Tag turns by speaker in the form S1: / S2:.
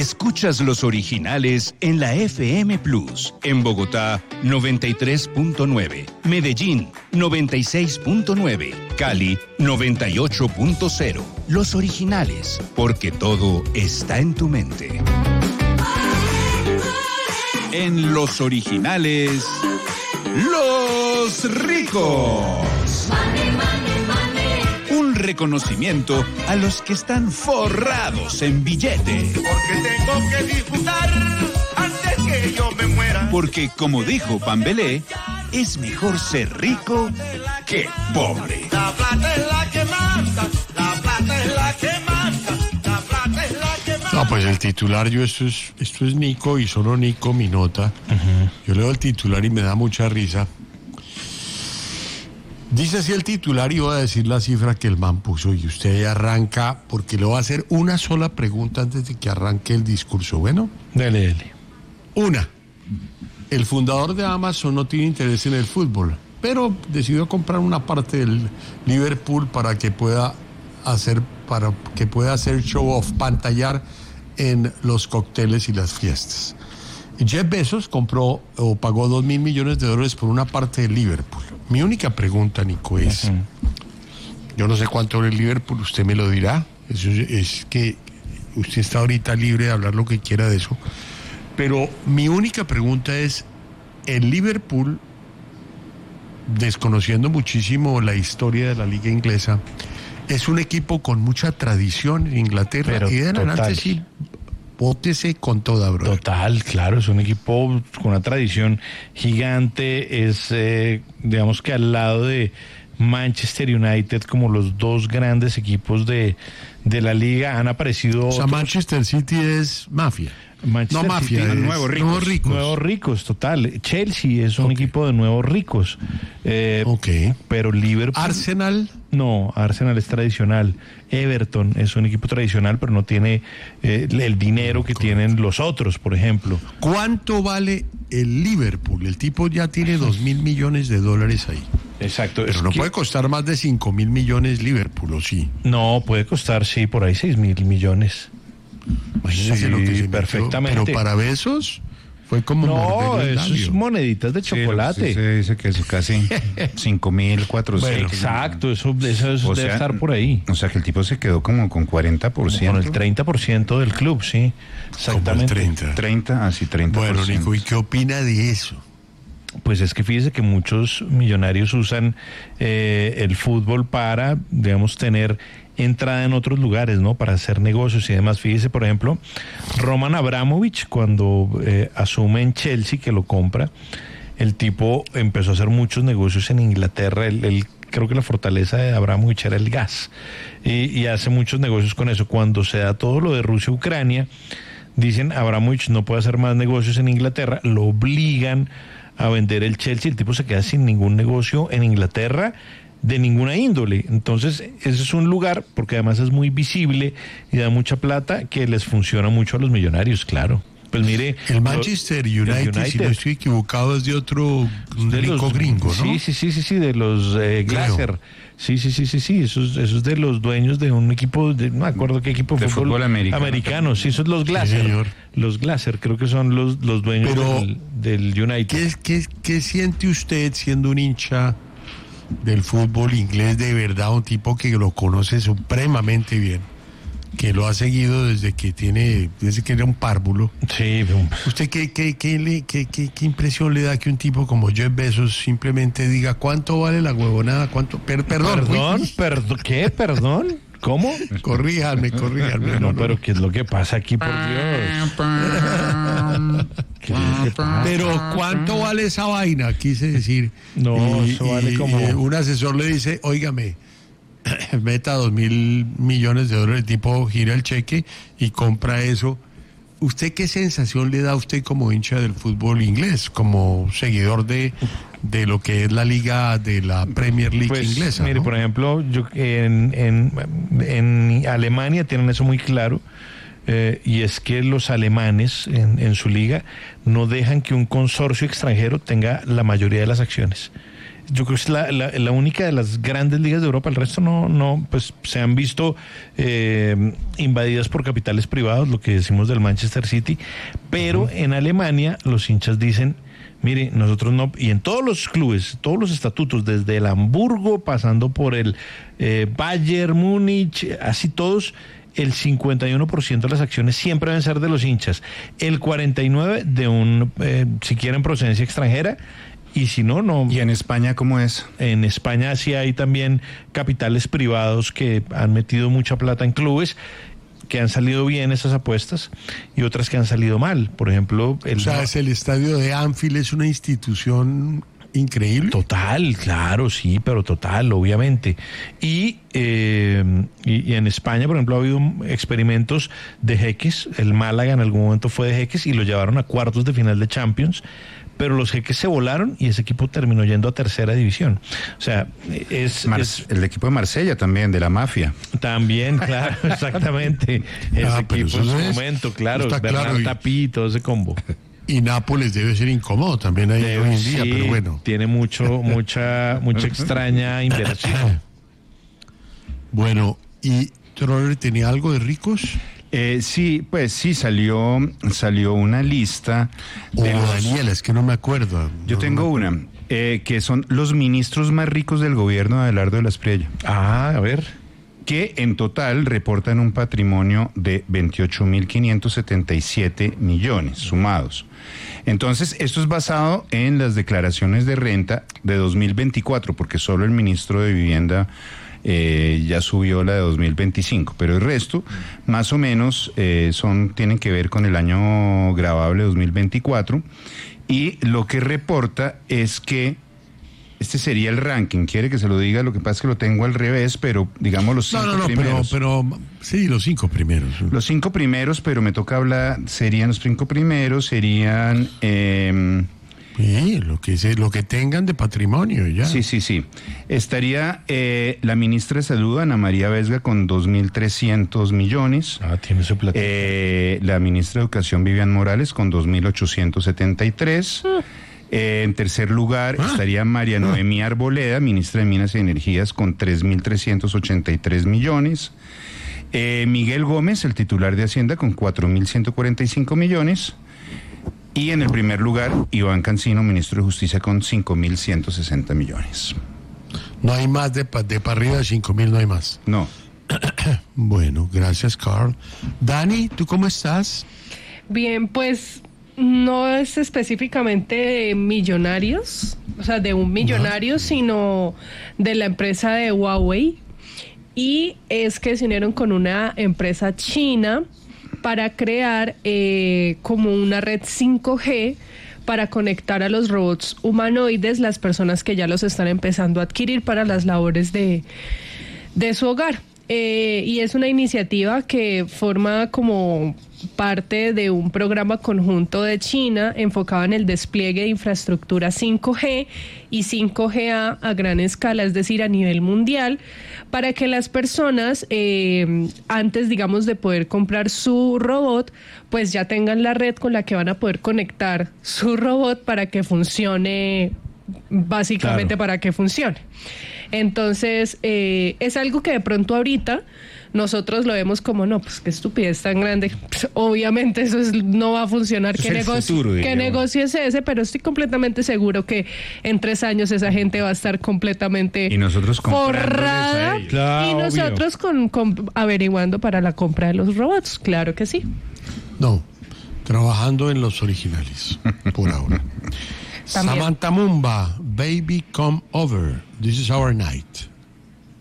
S1: Escuchas los originales en la FM Plus. En Bogotá, 93.9. Medellín, 96.9. Cali, 98.0. Los originales, porque todo está en tu mente. En los originales, Los Ricos. Un reconocimiento a los que están forrados en billete.
S2: Porque tengo que disfrutar antes que yo me muera.
S1: Porque, como dijo Pambelé, es mejor ser rico que pobre.
S2: La plata es la que manda, la plata es la que manda, la plata es la que manda.
S3: No, pues el titular, esto es Nico y solo Nico, mi nota. Yo leo el titular y me da mucha risa. Dice así el titular y voy a decir la cifra que el man puso y usted arranca, porque le voy a hacer una sola pregunta antes de que arranque el discurso. ¿Bueno?
S4: Dale.
S3: Una. El fundador de Amazon no tiene interés en el fútbol, pero decidió comprar una parte del Liverpool para que pueda hacer show off, pantallar en los cócteles y las fiestas. Jeff Bezos compró o pagó $2.000 millones por una parte del Liverpool. Mi única pregunta, Nico, es, yo no sé cuánto vale el Liverpool, usted me lo dirá, es que usted está ahorita libre de hablar lo que quiera de eso, pero mi única pregunta es, el Liverpool, desconociendo muchísimo la historia de la liga inglesa, es un equipo con mucha tradición en Inglaterra,
S4: pero
S3: y de adelante sí, bótese con toda, bro.
S4: Total, claro, es un equipo con una tradición gigante, es, digamos que al lado de Manchester United, como los dos grandes equipos de la liga, han aparecido...
S3: O sea, Manchester City es mafia.
S4: Manchester
S3: no mafia,
S4: City,
S3: es
S4: nuevos ricos. Nuevos ricos, total. Chelsea es un equipo de nuevos ricos. Pero Liverpool...
S3: Arsenal...
S4: No, Arsenal es tradicional. Everton es un equipo tradicional, pero no tiene el dinero que tienen los otros, por ejemplo.
S3: ¿Cuánto vale el Liverpool? El tipo ya tiene $2.000 millones ahí.
S4: Exacto.
S3: Pero no puede costar más de $5.000 millones Liverpool, ¿o sí?
S4: No, puede costar, sí, por ahí $6.000 millones.
S3: Sí, lo que se
S4: perfectamente.
S3: Pero para Besos fue como...
S4: No, eso es moneditas de chocolate.
S5: Se dice que es casi 5.400.
S4: Bueno, exacto, eso debe estar por ahí.
S5: O sea que el tipo se quedó como con 40%.
S4: Con el 30% del club, sí. Exactamente.
S3: Como el
S5: 30%.
S3: Bueno, Nico, ¿y qué opina de eso?
S4: Pues es que fíjese que muchos millonarios usan el fútbol para, digamos, tener entrada en otros lugares, ¿no? Para hacer negocios y demás. Fíjese, por ejemplo, Roman Abramovich, cuando asume en Chelsea, que lo compra, el tipo empezó a hacer muchos negocios en Inglaterra. Él creo que la fortaleza de Abramovich era el gas. Y hace muchos negocios con eso. Cuando se da todo lo de Rusia-Ucrania, dicen, Abramovich no puede hacer más negocios en Inglaterra, lo obligan a vender el Chelsea, el tipo se queda sin ningún negocio en Inglaterra de ninguna índole. Entonces ese es un lugar, porque además es muy visible y da mucha plata, que les funciona mucho a los millonarios, claro. Pues mire,
S3: el Manchester United, si no estoy equivocado, es de otro rico gringo, ¿no?
S4: Sí, de los Glaser. Sí, eso es de los dueños de un equipo, no me acuerdo qué equipo
S5: de fútbol americano.
S4: Sí, esos los Glaser.
S3: Sí, señor.
S4: Los Glaser, creo que son los dueños del United.
S3: ¿Qué siente usted siendo un hincha del fútbol inglés de verdad, un tipo que lo conoce supremamente bien, que lo ha seguido desde que era un párvulo?
S4: Sí.
S3: ¿Usted qué impresión le da que un tipo como Jeff Bezos simplemente diga cuánto vale la huevonada? Perdón.
S4: ¿Qué? ¿Perdón? ¿Cómo?
S3: Corríjanme.
S4: No, pero ¿qué es lo que pasa aquí, por Dios? ¿Qué es lo que pasa?
S3: Pero ¿cuánto vale esa vaina? Quise decir.
S4: No, eso vale como...
S3: un asesor le dice, óigame, meta $2.000 millones, el tipo gira el cheque y compra eso. ¿Usted qué sensación le da a usted como hincha del fútbol inglés, como seguidor de lo que es la liga de la Premier League inglesa?
S4: Mire, ¿no? Por ejemplo, en Alemania tienen eso muy claro, y es que los alemanes en su liga no dejan que un consorcio extranjero tenga la mayoría de las acciones. yo creo que es la única de las grandes ligas de Europa. El resto no, pues se han visto invadidas por capitales privados, lo que decimos del Manchester City, pero en Alemania los hinchas dicen, mire, nosotros no, y en todos los clubes, todos los estatutos, desde el Hamburgo, pasando por el Bayern Múnich, así todos, el 51% de las acciones siempre deben ser de los hinchas, el 49% de si quieren procedencia extranjera, y si no.
S5: ¿Y en España cómo es?
S4: En España sí hay también capitales privados que han metido mucha plata en clubes, que han salido bien esas apuestas y otras que han salido mal. Por ejemplo,
S3: el estadio de Anfield es una institución increíble.
S4: Total, claro, sí, pero total, obviamente. Y en España, por ejemplo, ha habido experimentos de Jeques. El Málaga en algún momento fue de Jeques y lo llevaron a cuartos de final de Champions, pero los Jeques se volaron y ese equipo terminó yendo a tercera división. O sea,
S5: el equipo de Marsella también, de la mafia.
S4: También, claro, exactamente. Ese equipo en su momento, claro, Bernard Tapie, todo ese combo.
S3: Y Nápoles debe ser incómodo también ahí hoy en día, pero bueno.
S4: Tiene mucha extraña inversión.
S3: Bueno, ¿y Troller tenía algo de ricos?
S5: Sí, pues sí, salió una lista.
S3: Daniela, es que no me acuerdo.
S5: Yo tengo una, que son los ministros más ricos del gobierno de Abelardo de la Espriella.
S4: A ver.
S5: Que en total reportan un patrimonio de 28.577 millones sumados. Entonces, esto es basado en las declaraciones de renta de 2024, porque solo el ministro de Vivienda ya subió la de 2025, pero el resto, más o menos, tienen que ver con el año gravable 2024, y lo que reporta es que este sería el ranking. Quiere que se lo diga, lo que pasa es que lo tengo al revés, pero digamos los 5 primeros.
S3: Pero sí, los 5 primeros.
S5: Los 5 primeros, pero me toca hablar, los 5 primeros serían...
S3: lo que tengan de patrimonio, ya.
S5: Sí. Estaría la ministra de Salud, Ana María Vesga, con 2.300 millones.
S4: Tiene su plata.
S5: La ministra de Educación, Vivian Morales, con 2.873. En tercer lugar estaría María Noemí Arboleda, ministra de Minas y Energías, con 3.383 millones. Miguel Gómez, el titular de Hacienda, con 4.145 millones. Y en el primer lugar, Iván Cancino, ministro de Justicia, con 5.160 millones.
S3: No hay más de para arriba de 5.000, no hay más.
S5: No.
S3: Bueno, gracias, Carl. Dani, ¿tú cómo estás?
S6: Bien, pues no es específicamente de millonarios, o sea, de un millonario, sino de la empresa de Huawei. Y es que se unieron con una empresa china para crear como una red 5G para conectar a los robots humanoides, las personas que ya los están empezando a adquirir para las labores de su hogar. Y es una iniciativa que forma como parte de un programa conjunto de China enfocado en el despliegue de infraestructura 5G y 5G a gran escala, es decir, a nivel mundial, para que las personas, antes, digamos, de poder comprar su robot, pues ya tengan la red con la que van a poder conectar su robot para que funcione, básicamente para que funcione. Entonces, es algo que de pronto ahorita nosotros lo vemos como, no, pues qué estupidez tan grande. Pues, obviamente eso no va a funcionar. ¿Qué negocio es ese? Pero estoy completamente seguro que en 3 años esa gente va a estar completamente forrada.
S4: Claro,
S6: y nosotros averiguando para la compra de los robots. Claro que sí.
S3: No, trabajando en los originales, por ahora. Samantha Mumba, Baby Come Over. This is our night.